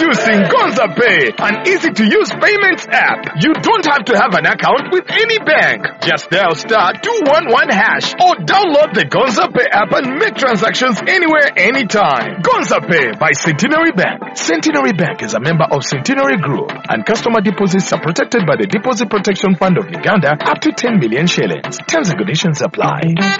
Introducing Gonza Pay, an easy-to-use payments app. You don't have to have an account with any bank. Just dial *211# or download the Gonza Pay app and make transactions anywhere, anytime. Gonza Pay by Centenary Bank. Centenary Bank is a member of Centenary Group, and customer deposits are protected by the Deposit Protection Fund of Uganda up to 10 million shillings. Terms and conditions apply.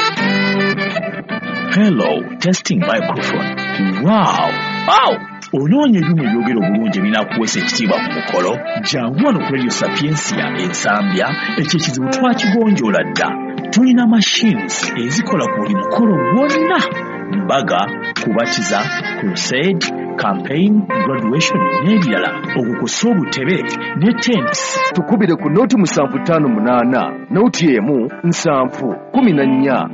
Hello, testing microphone. Wow. Ononye ebyuma ebyogera obulungi ebinakuweesa ekitiibwa ku mukolo. Jangu wano ku Radio Sapiensia ensambya, ekyo ekizibu twakigonjoola dda. Tulina machines ezikola ku buli mukolo gwonna. Mbaga, kubatiza, crusade, campaign, graduation n'ebirala. Okukosa obutebe ne tents. Tukubire ku nooti 758, nooti emu 714.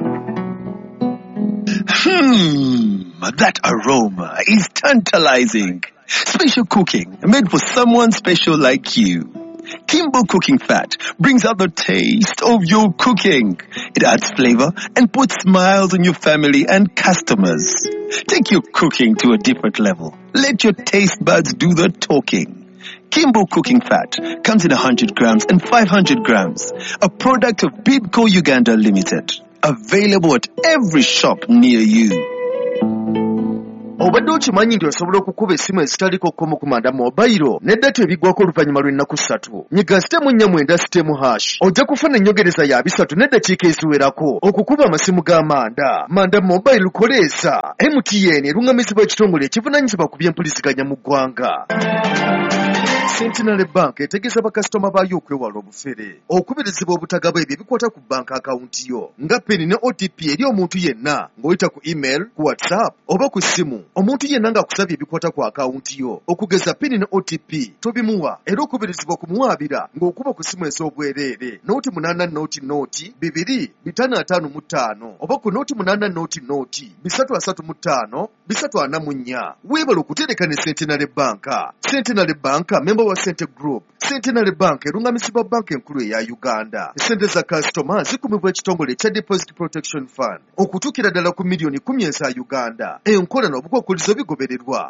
That aroma is tantalizing. Special cooking made for someone special like you. Kimbo Cooking Fat brings out the taste of your cooking. It adds flavor and puts smiles on your family and customers. Take your cooking to a different level. Let your taste buds do the talking. Kimbo Cooking Fat comes in 100 grams and 500 grams. A product of Bidco Uganda Limited. Available at every shop near you. Obadde okimanyi nti osobola okukuba essimu ezitaliko kkomo ku manda mobile ne data ebigwako oluvannyuma lw'ennaku 3. Nyiga *4 ojja kufuna ennyongereza ya 3 n'eddakiika eziwerako okukuba amasimu g'amanda. Manda mobile koleeza MTN erungamizibwa ekitongole ekivunaanyizibwa ku by'empuliziganya mu ggwanga. Centenary Bank etegeeza bakasitoma baayo okwewala obufere, okubirizibwa obutagaba ebyo ebikwata ku bank account yo nga PIN ne OTP eri omuntu yenna ng'oyita ku email, ku WhatsApp oba ku ssimu. Omuntu yenna ng'akusabye ebikwata ku account yo okugeza PIN ne OTP tobimuwa, era okubirizibwa kumuwaabira ng'okuba ku ssimu ez'obwereere nooti 8 nooti 2 oba ku nooti 8 nooti 335 344. Weebala okutereka ne Centenary Bank. Centenary Bank member wa Cente Group. Centenary Bank erungamizibwa banka enkulu eya Uganda. Sente za customer zikumibwa ekitongole kya Deposit Protection Fund okutuukira ddala ku miliyoni 10 eza Uganda. Enkola n'obukwakkulizo bigobererwa.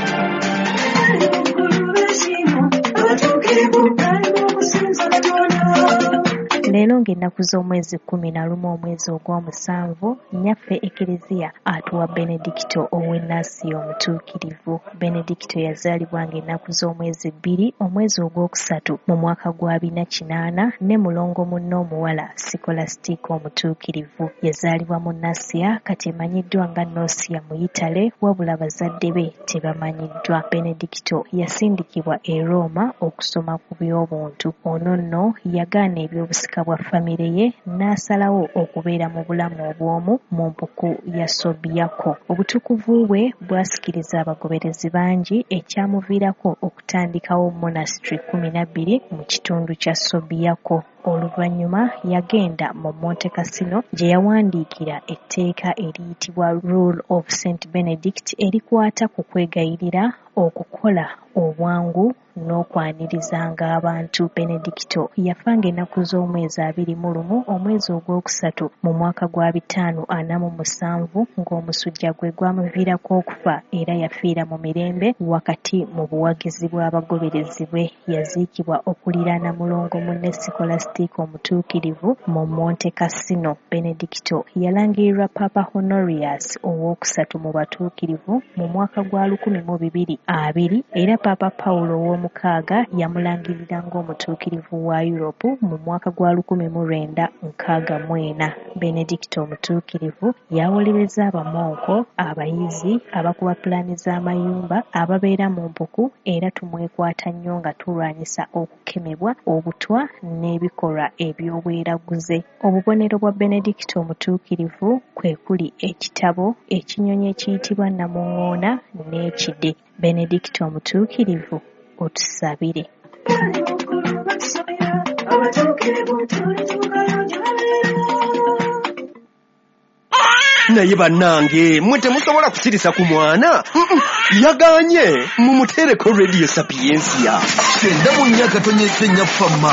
Leero ng'ennaku z'omwezi 11 omwezi ogw'omusanvu, nnyaffe Ekereziya atuwa Benedicto ow'ennaasi omutuukirivu. Benedicto yazaalibwa ng'ennaku z'omwezi 2 omwezi ogwokusatu mu mwaka gwa 2008 ne mulongo munne omuwala Sikolastika omutuukirivu. Yazaalibwa mu Nasiya kati emanyiddwa nga Nosia mu Itale, wabula bazadde be tebamanyiddwa. Benedicto yasindikibwa e Roma okusoma ku by'obuntu. Ono nno yagaana ebyobusika bwa famire ye n'asalawo okubeera mu bulamu obw'omu mu mpuku ya Sobiako. Obutukuvu bwe bwasikiriza abagoberezi bangi, ekyamuviirako okutandikawo monastry 12 mu kitundu kya Sobiako. Oluvannyuma yagenda mu Monte Cassino gye yawandiikira etteeka eriyitibwa Rule of St. Benedict erikwata ku kwegayirira, okukola obwangu n'okwanirizanga abantu. Benedicto yafanga ennaku z'omwezi 21 omwezi ogwokusatu mu mwaka gwa 547 ng'omusujja gwe gwamuviirako okufa era yafiira mu mirembe wakati mu buwagizi bw'abagoberezi bwe. Yaziikibwa okuliraana mulongo munne Sikolastika omutuukirivu mu Monte Cassino. Benedicto yalangirirwa Papa Honorius ow'okusatu mu batuukirivu mu mwaka gwa 1220 era Papa Paulo ow'omukaaga yamulangirira ng'omutuukirivu wa Europe mu mwaka gwa 1964. Benedicto omutuukirivu yawolereza abamonko, abayizi, abakuba pulaani z'amayumba, ababeera mu mpuku, era tumwekwata nnyo nga tulwanyisa okukemebwa, obutwa n'ebikolwa eby'obweraguze. Obubonero bwa Benedicto omutuukirivu kwe kuli ekitabo, ekinyonyi ekiyitibwa Namuŋŋoona n'ekide. Benedicto omutuukirivu otusabire. Naye bannange, mwe temusobola kusirisa ku mwana. Yaganye mumutereko Radio Sapiensia. Senda mu nnyaka tonyese nnyafamma.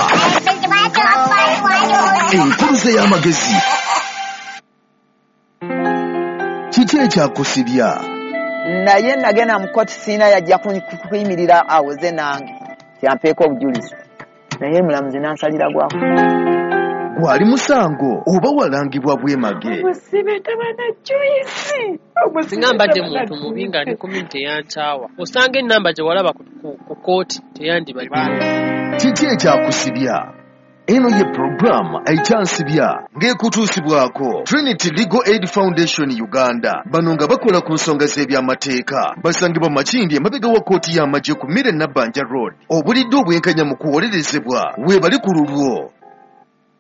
Enkuluze y'amagezi. Kiki ekyakusibya? naye nagenda mu kkooti siina yajja kuyimirira awoze nange kyampeeko obujulizi naye mulamuzi n'ansalira gwaku gwali musango oba walangibwa bwemage singa mbadde muntu mubi nga ne community yankyawa osanga ennamba gye walaba ku kooti teyandibadde kiki ekyakusibya eno ye programu ekyansibya ng'ekutuusibwako Trinity Legal Aid Foundation Uganda bano nga bakola ku nsonga z'ebyamateeka basangibwa Makindi emabega wa kooti y'amagye ku Mire Nabbanja Road obulidde obwenkanya mu kuwolerezebwa weebali ku lulwo